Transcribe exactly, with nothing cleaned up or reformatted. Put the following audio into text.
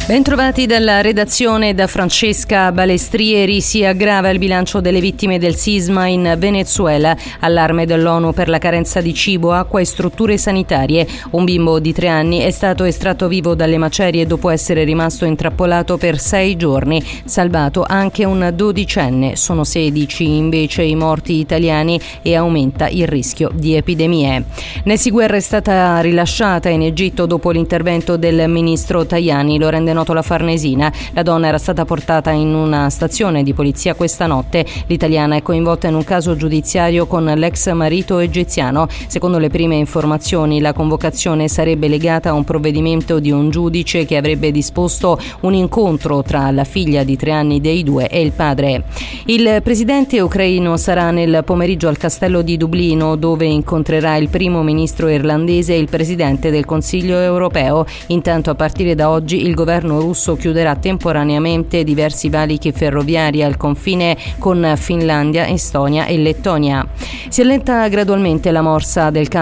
Bentrovati dalla redazione da Francesca Balestrieri. Si aggrava il bilancio delle vittime del sisma in Venezuela. Allarme dell'ONU per la carenza di cibo, acqua e strutture sanitarie. Un bimbo di tre anni è stato estratto vivo dalle macerie dopo essere rimasto intrappolato per sei giorni. Salvato anche un dodicenne. Sono sedici invece i morti italiani e aumenta il rischio di epidemie. Nessi Guerra è stata rilasciata in Egitto dopo l'intervento del ministro Tajani. Lo rende noto la Farnesina. La donna era stata portata in una stazione di polizia questa notte. L'italiana è coinvolta in un caso giudiziario con l'ex marito egiziano. Secondo le prime informazioni, la convocazione sarebbe legata a un provvedimento di un giudice che avrebbe disposto un incontro tra la figlia di tre anni dei due e il padre. Il presidente ucraino sarà nel pomeriggio al castello di Dublino, dove incontrerà il primo ministro irlandese e il presidente del Consiglio europeo. Intanto, a partire da oggi, il governo russo chiuderà temporaneamente diversi valichi ferroviari al confine con Finlandia, Estonia e Lettonia. Si allenta gradualmente la morsa del